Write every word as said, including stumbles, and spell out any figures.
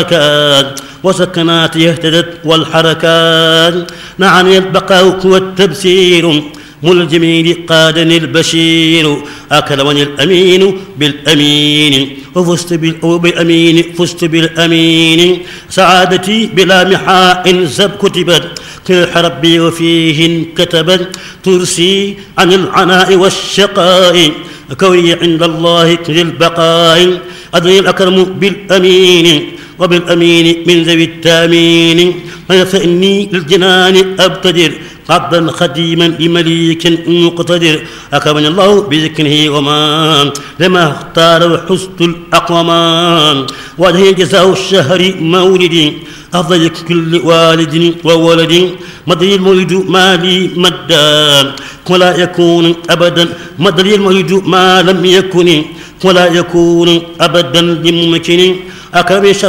وسكنات اهتدت والحركات. نعم البقاء والتبسير ملجمين قادني البشير. أكرمني الأمين بالأمين وفزت بالأمين فزت بالأمين. سعادتي بلا محاء زب كتبت كلح ربي وفيه كتبت. ترسي عن العناء والشقاء كوني عند الله للبقاء. أدري الأكرم بالأمين وبالأمين من ذوي التامين. فإني للجنان أبتدر عبدا خديما لمليك مقتدر. أكرمني الله بذكره وما لما اختار حسن الأقوام. وجه جزاء الشهر مولدي أفضل كل والد وولد. مدري المولد ما لي مدى ولا يكون أبدا. مدري المولد ما لم يكن ولا يكون أبدا لممكن. أكرم